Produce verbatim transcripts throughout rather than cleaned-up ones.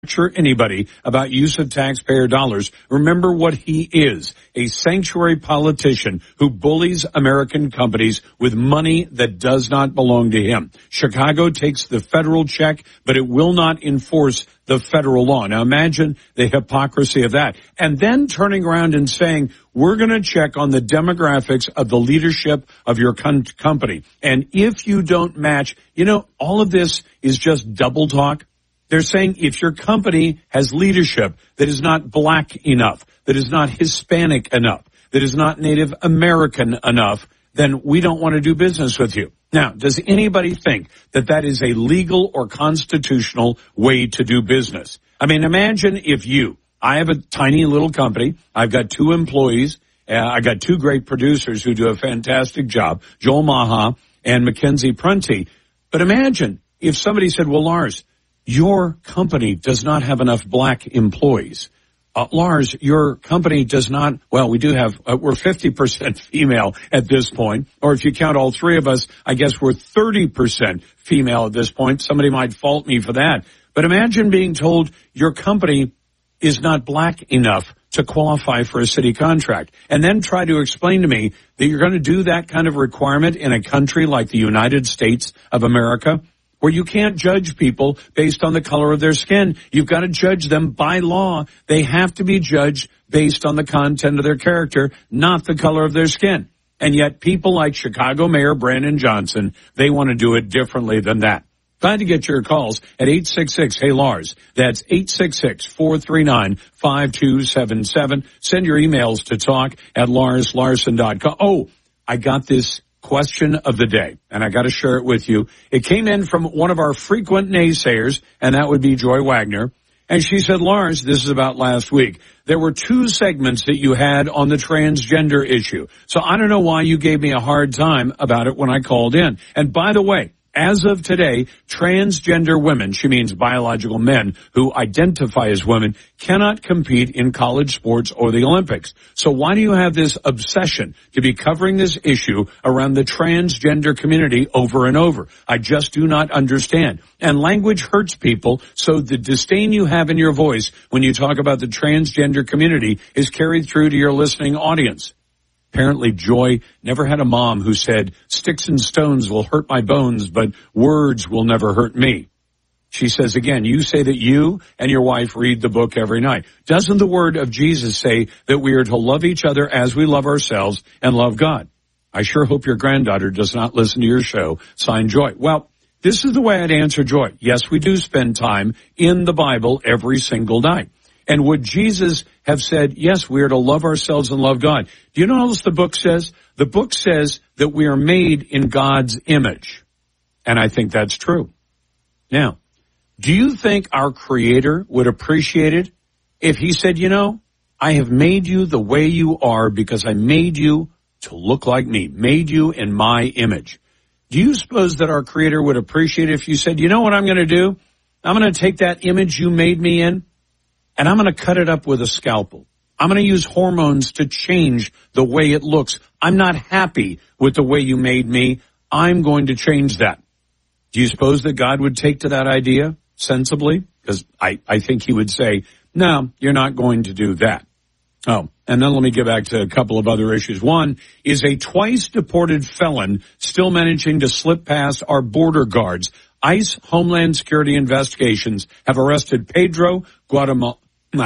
lecture anybody about use of taxpayer dollars, remember what he is, a sanctuary politician who bullies American companies with money that does not belong to him. Chicago takes the federal check, but it will not enforce the federal law. Now imagine the hypocrisy of that. And then turning around and saying, we're going to check on the demographics of the leadership of your com- company. And if you don't match, you know, all of this is just double talk. They're saying if your company has leadership that is not black enough, that is not Hispanic enough, that is not Native American enough, then we don't want to do business with you. Now, does anybody think that that is a legal or constitutional way to do business? I mean, imagine if you, I have a tiny little company. I've got two employees. Uh, I got two great producers who do a fantastic job, Joel Maha and Mackenzie Prunty. But imagine if somebody said, well, Lars, your company does not have enough black employees. Uh, Lars, your company does not, well, we do have, uh, we're fifty percent female at this point. Or if you count all three of us, I guess we're thirty percent female at this point. Somebody might fault me for that. But imagine being told your company is not black enough to qualify for a city contract. And then try to explain to me that you're going to do that kind of requirement in a country like the United States of America, where you can't judge people based on the color of their skin. You've got to judge them by law. They have to be judged based on the content of their character, not the color of their skin. And yet people like Chicago Mayor Brandon Johnson, they want to do it differently than that. Glad to get your calls at eight six six, hey Lars. That's eight six six, four three nine, five two seven seven. Send your emails to talk at lars larson dot com. Oh, I got this question of the day, and I got to share it with you. It came in from one of our frequent naysayers, and that would be Joy Wagner. And she said, Lars, this is about last week. There were two segments that you had on the transgender issue. So I don't know why you gave me a hard time about it when I called in. And by the way, as of today, transgender women, she means biological men who identify as women, cannot compete in college sports or the Olympics. So why do you have this obsession to be covering this issue around the transgender community over and over? I just do not understand. And language hurts people, so the disdain you have in your voice when you talk about the transgender community is carried through to your listening audience. Apparently, Joy never had a mom who said, sticks and stones will hurt my bones, but words will never hurt me. She says, again, you say that you and your wife read the book every night. Doesn't the word of Jesus say that we are to love each other as we love ourselves and love God? I sure hope your granddaughter does not listen to your show. Signed, Joy. Well, this is the way I'd answer Joy. Yes, we do spend time in the Bible every single night. And would Jesus have said, yes, we are to love ourselves and love God? Do you know what else the book says? The book says that we are made in God's image. And I think that's true. Now, do you think our Creator would appreciate it if he said, you know, I have made you the way you are because I made you to look like me, made you in my image? Do you suppose that our Creator would appreciate it if you said, you know what I'm going to do? I'm going to take that image you made me in, and I'm going to cut it up with a scalpel. I'm going to use hormones to change the way it looks. I'm not happy with the way you made me. I'm going to change that. Do you suppose that God would take to that idea sensibly? Because I, I think he would say, no, you're not going to do that. Oh, and then let me get back to a couple of other issues. One is a twice deported felon still managing to slip past our border guards. ICE Homeland Security investigations have arrested Pedro Guadarrama,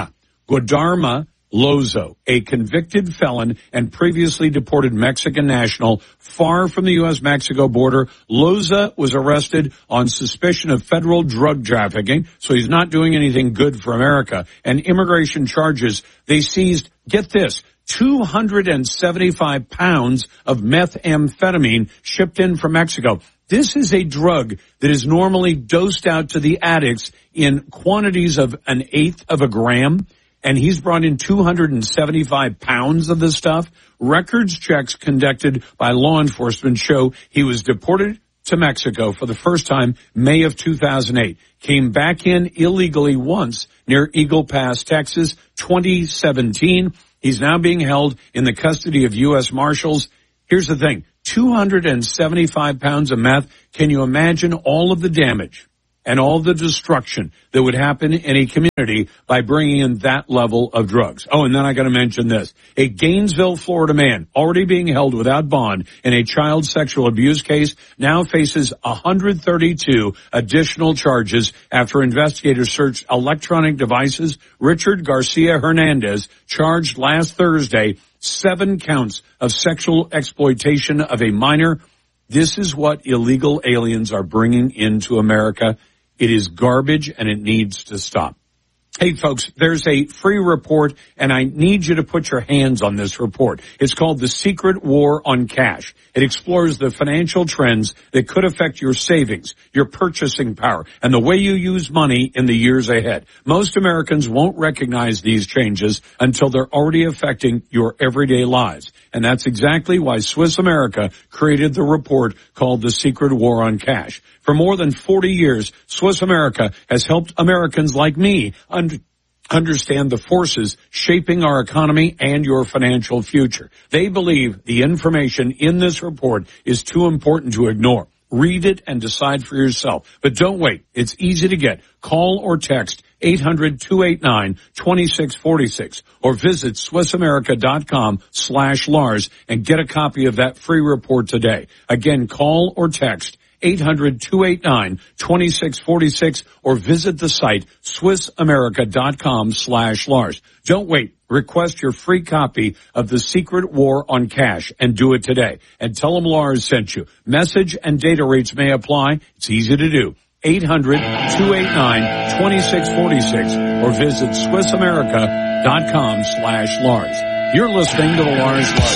Guadarrama Lozo, a convicted felon and previously deported Mexican national far from the U S Mexico border. Loza was arrested on suspicion of federal drug trafficking, so he's not doing anything good for America. And immigration charges, they seized, get this, two hundred seventy-five pounds of methamphetamine shipped in from Mexico. This is a drug that is normally dosed out to the addicts in quantities of an eighth of a gram, and he's brought in two hundred seventy-five pounds of this stuff. Records checks conducted by law enforcement show he was deported to Mexico for the first time May of two thousand eight. Came back in illegally once near Eagle Pass, Texas, twenty seventeen. He's now being held in the custody of U S Marshals. Here's the thing. two hundred seventy-five pounds of meth. Can you imagine all of the damage and all the destruction that would happen in a community by bringing in that level of drugs. Oh, and then I got to mention this. A Gainesville, Florida man already being held without bond in a child sexual abuse case now faces one hundred thirty-two additional charges after investigators searched electronic devices. Richard Garcia Hernandez charged last Thursday seven counts of sexual exploitation of a minor. This is what illegal aliens are bringing into America. It is garbage and it needs to stop. Hey folks, there's a free report and I need you to put your hands on this report. It's called The Secret War on Cash. It explores the financial trends that could affect your savings, your purchasing power, and the way you use money in the years ahead. Most Americans won't recognize these changes until they're already affecting your everyday lives. And that's exactly why Swiss America created the report called The Secret War on Cash. For more than forty years, Swiss America has helped Americans like me under understand the forces shaping our economy and your financial future. They believe the information in this report is too important to ignore. Read it and decide for yourself. But don't wait. It's easy to get. Call or text eight hundred, two eight nine, two six four six or visit SwissAmerica.com slash Lars and get a copy of that free report today. Again, call or text eight hundred, two eight nine, two six four six or visit the site SwissAmerica.com slash Lars. Don't wait. Request your free copy of The Secret War on Cash and do it today. And tell them Lars sent you. Message and data rates may apply. It's easy to do. eight hundred, two eight nine, two six four six or visit SwissAmerica.com slash Lars. You're listening to the Lars Lars